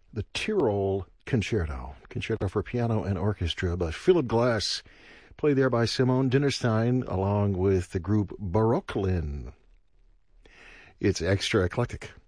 the Tyrol Concerto for piano and orchestra by Philip Glass, played there by Simone Dinnerstein along with the group Barocklin. It's extra eclectic.